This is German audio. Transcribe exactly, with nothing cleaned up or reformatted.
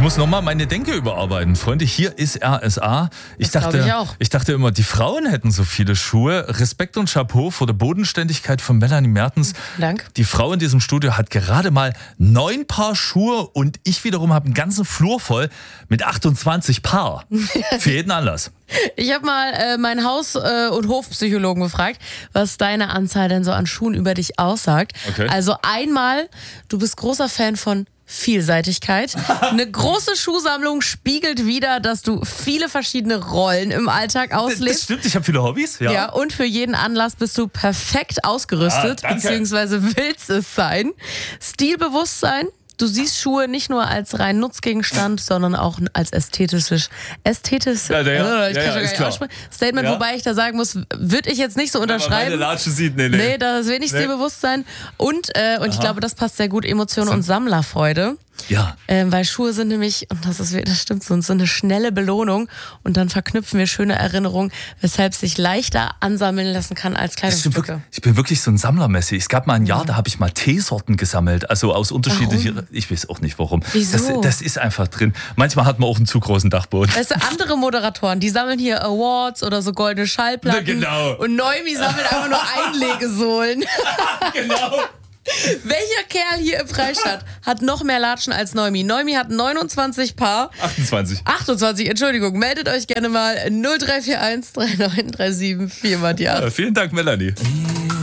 muss nochmal meine Denke überarbeiten. Freunde, hier ist R S A. Ich Das dachte, glaub ich auch. ich dachte immer, die Frauen hätten so viele Schuhe. Respekt und Chapeau vor der Bodenständigkeit von Melanie Mertens. Dank. Die Frau in diesem Studio hat gerade mal neun Paar Schuhe und ich wiederum habe einen ganzen Flur voll mit achtundzwanzig Paar. Für jeden Anlass. Ich habe mal äh, meinen Haus- äh, und Hofpsychologen gefragt, was deine Anzahl denn so an Schuhen über dich aussagt. Okay. Also einmal, du bist großer Fan von Vielseitigkeit. Eine große Schuhsammlung spiegelt wider, dass du viele verschiedene Rollen im Alltag Das auslebst. stimmt, ich habe viele Hobbys. Ja. Ja, und für jeden Anlass bist du perfekt ausgerüstet, Ah, danke. beziehungsweise willst es sein. Stilbewusstsein. Du siehst Schuhe nicht nur als rein Nutzgegenstand, sondern auch als ästhetisches, ästhetisches Ja, ja, ja, ich ja, kann schon gar ist nicht klar. aussprechen. Statement, Ja. wobei ich da sagen muss, würde ich jetzt nicht so Wenn man meine unterschreiben. Latsche sieht, nee, nee. Nee, da ist wenig Nee. Stilbewusstsein. Und, äh, und ich glaube, das passt sehr gut, Emotionen und Sammlerfreude. Ja. Ähm, weil Schuhe sind nämlich, und das ist, das stimmt so, so eine schnelle Belohnung und dann verknüpfen wir schöne Erinnerungen, weshalb sich leichter ansammeln lassen kann als Das stimmt Kleidungsstücke. wirklich. Ich bin wirklich so ein Sammlermessi. Es gab mal ein Jahr, da habe ich mal Teesorten gesammelt. Also aus unterschiedlichen. Ich weiß auch nicht warum. Wieso? Das, das ist einfach drin. Manchmal hat man auch einen zu großen Dachboden. Weißt du, andere Moderatoren, die sammeln hier Awards oder so goldene Schallplatten. Na, genau. Und Noemi sammelt einfach nur Einlegesohlen. Genau. Welcher Kerl hier im Freistaat hat noch mehr Latschen als Noemi? Noemi hat neunundzwanzig Paar. achtundzwanzig. achtundzwanzig, Entschuldigung. Meldet euch gerne mal null drei vier eins drei neun drei sieben vier mal die acht. Ja, vielen Dank, Melanie.